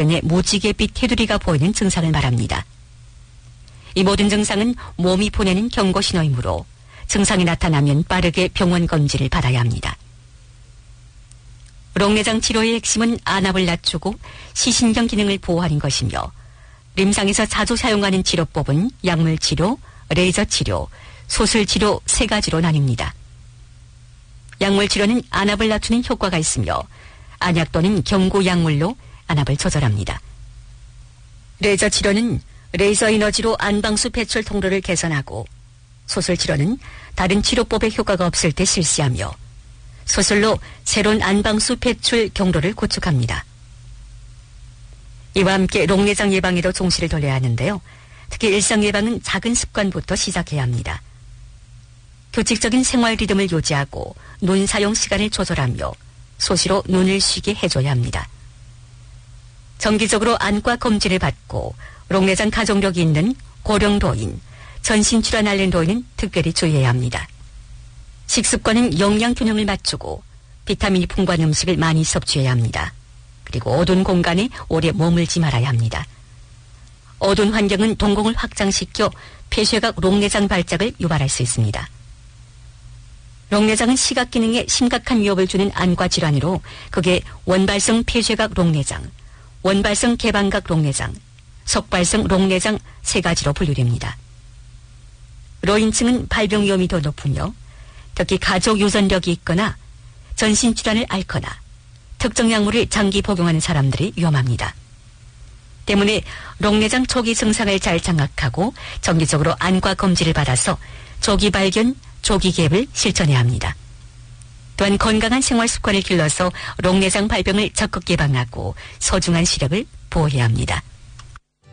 눈에 무지개빛 테두리가 보이는 증상을 말합니다. 이 모든 증상은 몸이 보내는 경고 신호이므로 증상이 나타나면 빠르게 병원 검진을 받아야 합니다. 롱내장 치료의 핵심은 안압을 낮추고 시신경 기능을 보호하는 것이며 림상에서 자주 사용하는 치료법은 약물 치료, 레이저 치료, 소술 치료 3가지로 나뉩니다. 약물 치료는 안압을 낮추는 효과가 있으며 안약 또는 경구 약물로 안압을 조절합니다. 레이저 치료는 레이저 에너지로 안방수 배출 통로를 개선하고 소술 치료는 다른 치료법의 효과가 없을 때 실시하며 소술로 새로운 안방수 배출 경로를 구축합니다. 이와 함께 롱내장 예방에도重시를 돌려야 하는데요. 특히 일상 예방은 작은 습관부터 시작해야 합니다. 규칙적인 생활 리듬을 유지하고 눈 사용 시간을 조절하며 소시로 눈을 쉬게 해줘야 합니다. 정기적으로 안과 검진을 받고 롱내장 가족력이 있는 고령도인, 전신질환 앓는 도인은 특별히 주의해야 합니다. 식습관은 영양 균형을 맞추고 비타민이 풍부한 음식을 많이 섭취해야 합니다. 그리고 어두운 공간에 오래 머물지 말아야 합니다. 어두운 환경은 동공을 확장시켜 폐쇄각 롱내장 발작을 유발할 수 있습니다. 롱내장은 시각 기능에 심각한 위협을 주는 안과 질환으로 그게 원발성 폐쇄각 롱내장, 원발성 개방각 롱내장, 속발성 롱내장 3가지로 분류됩니다. 노인층은 발병 위험이 더 높으며 특히 가족 유전력이 있거나 전신 질환을 앓거나 특정 약물을 장기 복용하는 사람들이 위험합니다. 때문에 롱내장 초기 증상을 잘 장악하고 정기적으로 안과 검진을 받아서 조기 발견, 조기 개입을 실천해야 합니다. 또한 건강한 생활 습관을 길러서 롱내장 발병을 적극 예방하고 소중한 시력을 보호해야 합니다.